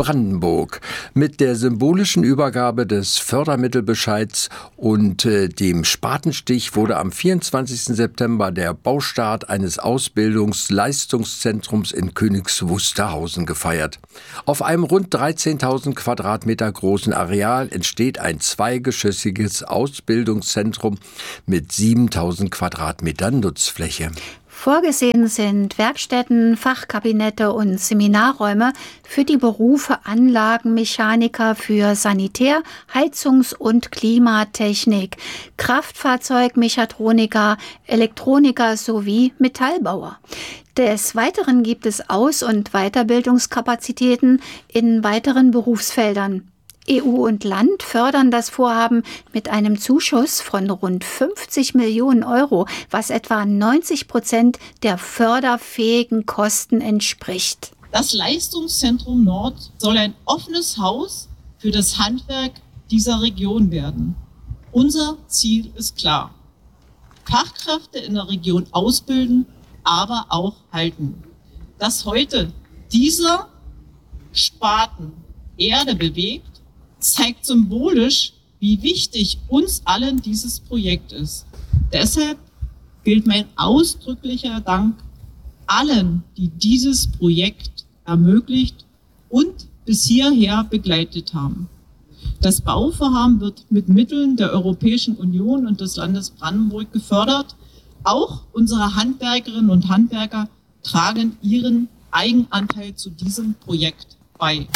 Brandenburg. Mit der symbolischen Übergabe des Fördermittelbescheids und dem Spatenstich wurde am 24. September der Baustart eines Ausbildungsleistungszentrums in Königs Wusterhausen gefeiert. Auf einem rund 13.000 Quadratmeter großen Areal entsteht ein zweigeschossiges Ausbildungszentrum mit 7.000 Quadratmetern Nutzfläche. Vorgesehen sind Werkstätten, Fachkabinette und Seminarräume für die Berufe Anlagenmechaniker für Sanitär-, Heizungs- und Klimatechnik, Kraftfahrzeugmechatroniker, Elektroniker sowie Metallbauer. Des Weiteren gibt es Aus- und Weiterbildungskapazitäten in weiteren Berufsfeldern. EU und Land fördern das Vorhaben mit einem Zuschuss von rund 50 Millionen Euro, was etwa 90% der förderfähigen Kosten entspricht. Das Leistungszentrum Nord soll ein offenes Haus für das Handwerk dieser Region werden. Unser Ziel ist klar: Fachkräfte in der Region ausbilden, aber auch halten. Dass heute dieser Spaten Erde bewegt, zeigt symbolisch, wie wichtig uns allen dieses Projekt ist. Deshalb gilt mein ausdrücklicher Dank allen, die dieses Projekt ermöglicht und bis hierher begleitet haben. Das Bauvorhaben wird mit Mitteln der Europäischen Union und des Landes Brandenburg gefördert. Auch unsere Handwerkerinnen und Handwerker tragen ihren Eigenanteil zu diesem Projekt bei.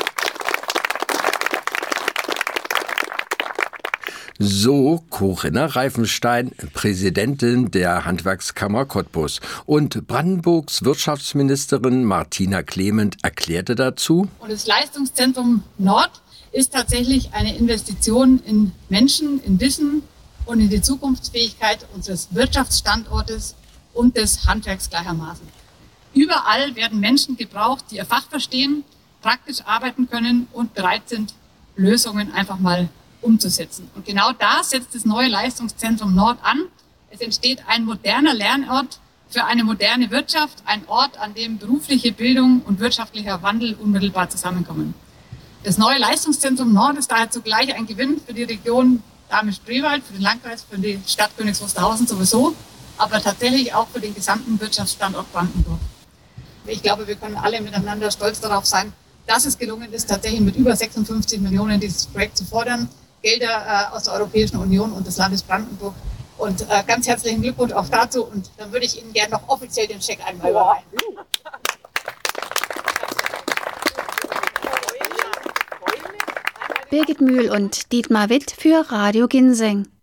So Corinna Reifenstein, Präsidentin der Handwerkskammer Cottbus. Und Brandenburgs Wirtschaftsministerin Martina Clement erklärte dazu: Und das Leistungszentrum Nord ist tatsächlich eine Investition in Menschen, in Wissen und in die Zukunftsfähigkeit unseres Wirtschaftsstandortes und des Handwerks gleichermaßen. Überall werden Menschen gebraucht, die ihr Fach verstehen, praktisch arbeiten können und bereit sind, Lösungen einfach mal umzusetzen. Und genau da setzt das neue Leistungszentrum Nord an. Es entsteht ein moderner Lernort für eine moderne Wirtschaft, ein Ort, an dem berufliche Bildung und wirtschaftlicher Wandel unmittelbar zusammenkommen. Das neue Leistungszentrum Nord ist daher zugleich ein Gewinn für die Region Dahme-Spreewald, für den Landkreis, für die Stadt Königs Wusterhausen sowieso, aber tatsächlich auch für den gesamten Wirtschaftsstandort Brandenburg. Ich glaube, wir können alle miteinander stolz darauf sein, dass es gelungen ist, tatsächlich mit über 56 Millionen dieses Projekt zu fordern. Gelder aus der Europäischen Union und des Landes Brandenburg. Und ganz herzlichen Glückwunsch auch dazu. Und dann würde ich Ihnen gerne noch offiziell den Scheck einmal überreichen. Birgit Mühl und Dietmar Witt für Radio Ginseng.